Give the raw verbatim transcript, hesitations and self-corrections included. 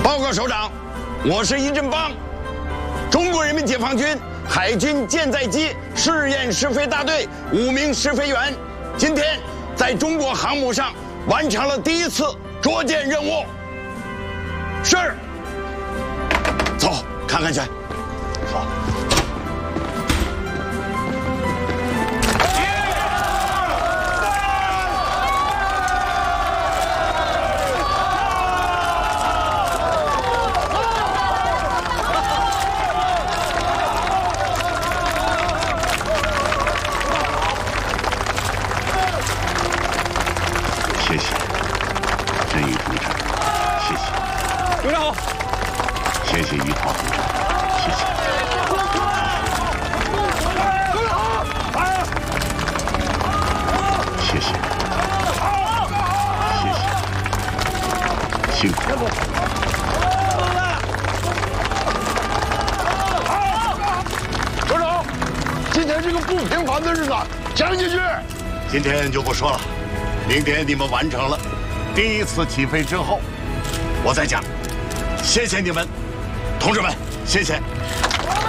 报告首长，我是一阵邦，中国人民解放军海军舰载机试验试飞大队五名试飞员，今天在中国航母上完成了第一次捉舰任务。是。走，看看去。好。 谢谢，振宇同志，谢谢。 营长好。 谢谢于涛同志，谢谢。 营长好。哎。 谢谢。谢谢。辛苦了。 首长，今天这个不平凡的日子，讲几句。 今天就不说了。 明天你们完成了第一次起飞之后，我再讲。谢谢你们，同志们，谢谢。